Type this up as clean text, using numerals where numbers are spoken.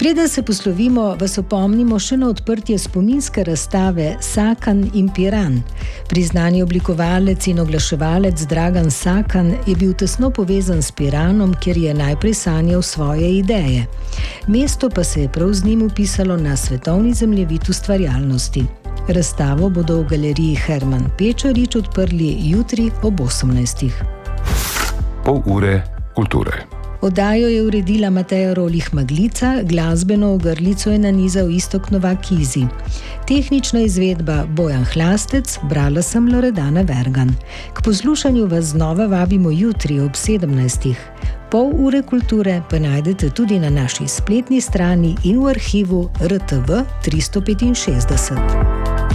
Preden se poslovimo, vas opomnimo še na odprtje spominske razstave Sakan in Piran. Priznani oblikovalec in oglaševalec Dragan Sakan je bil tesno povezan s Piranom, kjer je najprej sanjal svoje ideje. Mesto pa se je prav z njim vpisalo na svetovni zemljevid ustvarjalnosti. Razstavo bodo v galeriji Herman Pečarič odprli jutri ob 18. Pol ure kulture. Oddajo je uredila Mateja Rolih-Maglica, glasbeno ogrlico je nanizal Iztok Novak-Izi. Tehnična izvedba Bojan Hlastec, brala sem Loredana Vergan. K poslušanju vas znova vabimo jutri ob 17. Pol ure kulture pa najdete tudi na naši spletni strani in v arhivu RTV 365.